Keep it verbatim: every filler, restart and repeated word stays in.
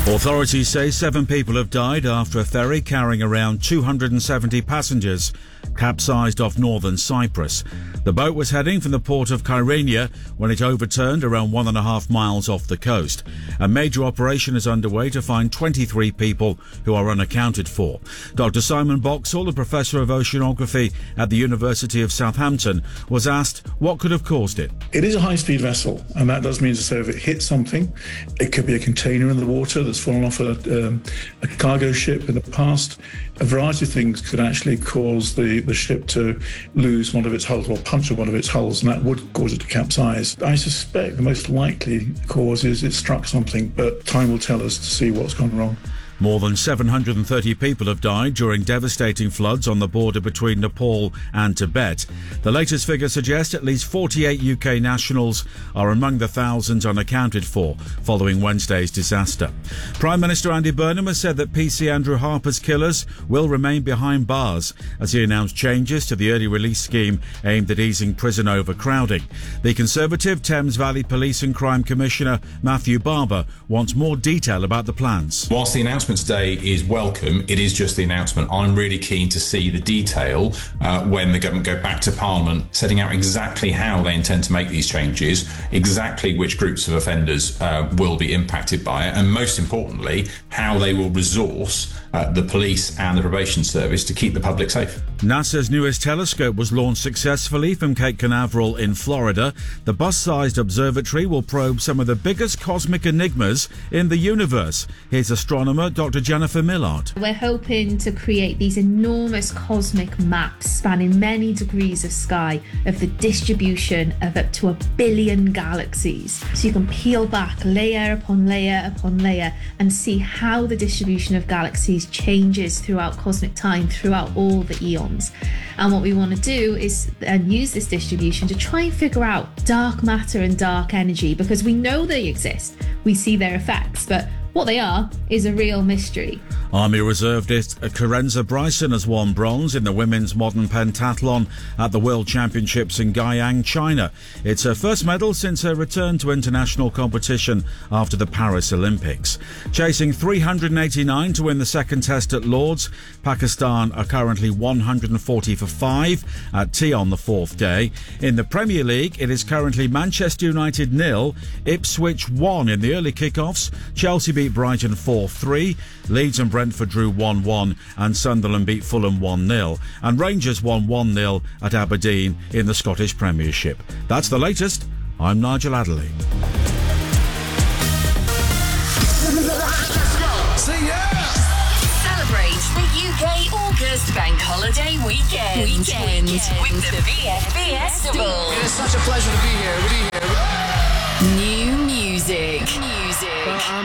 Authorities say seven people have died after a ferry carrying around two hundred seventy passengers capsized off northern Cyprus. The boat was heading from the port of Kyrenia when it overturned around one and a half miles off the coast. A major operation is underway to find twenty-three people who are unaccounted for. Doctor Simon Boxall, a professor of oceanography at the University of Southampton, was asked what could have caused it. It is a high-speed vessel, and that does mean so if it hits something, it could be a container in the water that's fallen off a, um, a cargo ship in the past. A variety of things could actually cause the, the ship to lose one of its hulls or puncture one of its hulls, and that would cause it to capsize. I suspect the most likely cause is it struck something, but time will tell us to see what's gone wrong. More than seven hundred thirty people have died during devastating floods on the border between Nepal and Tibet. The latest figures suggest at least forty-eight U K nationals are among the thousands unaccounted for following Wednesday's disaster. Prime Minister Andy Burnham has said that P C Andrew Harper's killers will remain behind bars as he announced changes to the early release scheme aimed at easing prison overcrowding. The Conservative Thames Valley Police and Crime Commissioner Matthew Barber wants more detail about the plans. Whilst the announcement today is welcome, it is just the announcement. I'm really keen to see the detail uh, when the government go back to Parliament, setting out exactly how they intend to make these changes, exactly which groups of offenders uh, will be impacted by it, and most importantly, how they will resource uh, the police and the probation service to keep the public safe. NASA's newest telescope was launched successfully from Cape Canaveral in Florida. The bus-sized observatory will probe some of the biggest cosmic enigmas in the universe. Here's astronomer Doctor Jennifer Millard. We're hoping to create these enormous cosmic maps spanning many degrees of sky of the distribution of up to a billion galaxies. So you can peel back layer upon layer upon layer and see how the distribution of galaxies changes throughout cosmic time, throughout all the eons. And what we want to do is and use this distribution to try and figure out dark matter and dark energy, because we know they exist, we see their effects, but what they are is a real mystery. Army reservist Karenza Bryson has won bronze in the women's modern pentathlon at the World Championships in Guiyang, China. It's her first medal since her return to international competition after the Paris Olympics. Chasing three hundred eighty-nine to win the second test at Lord's, Pakistan are currently one hundred forty for five at tea on the fourth day. In the Premier League, it is currently Manchester United nil, Ipswich one in the early kickoffs. Chelsea beat Brighton four three, Leeds and Brentford drew one one, and Sunderland beat Fulham one nil, and Rangers won one nil at Aberdeen in the Scottish Premiership. That's the latest. I'm Nigel Adderley. See ya! Celebrate the U K August Bank Holiday Weekend, weekend. with the V F B Festival. It is such a pleasure to be here. To be here. New